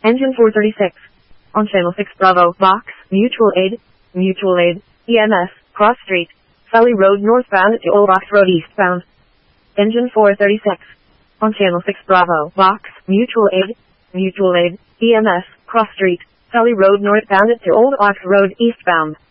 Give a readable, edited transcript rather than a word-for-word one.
Engine 436. On Channel 6 Bravo, Box, Mutual Aid, EMS, Cross Street, Sully Road northbound to Old Box Road eastbound. Engine 436. On Channel 6 Bravo, Box, Mutual Aid, EMS, Cross Street, Sully Road northbound to Old Ox Road eastbound.